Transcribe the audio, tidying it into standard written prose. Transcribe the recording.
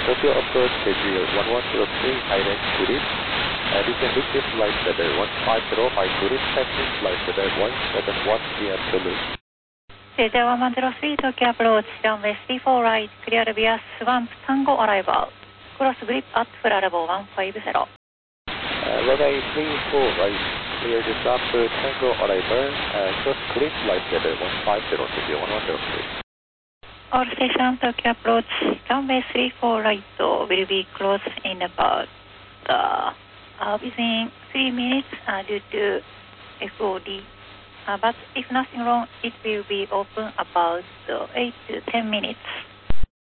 Tokyo approach schedule 1103 Highland Kurit. Descend with flight weather 150 Kurit, taxi flight weather 171 clear Toulouse. Delta 103 Tokyo approach, runway 34 right, clear via Swamp Tango arrival. Cross grip at flight level 150. Runway 34 right, clear the Swamp Tango arrival, cross grip flight weather 150 Tokyo 1103. All station Tokyo approach, runway 34 right will be closed in about within 3 minutes due to FOD. But if nothing wrong, it will be open about 8 to 10 minutes.